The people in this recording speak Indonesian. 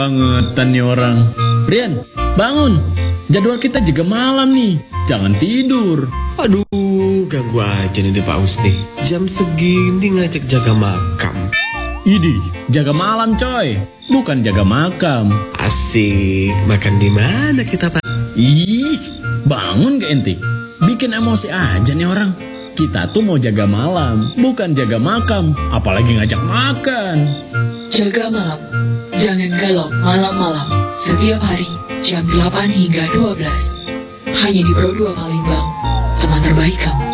Bangetan nih orang. Rian, bangun. Jadwal kita jaga malam nih. Jangan tidur. Aduh, ganggu aja nih Pak Usti. Jam segini ngajak jaga makam. Idih, jaga malam coy. Bukan jaga makam. Asik, makan di mana kita Pak? Ih, bangun gak ente? Bikin emosi aja nih orang. Kita tuh mau jaga malam, bukan jaga makam. Apalagi ngajak makan. Jaga malam. Jangan galau malam-malam. Setiap hari jam 8 hingga 12. Hanya di Pro 2 Palembang. Teman terbaik kamu.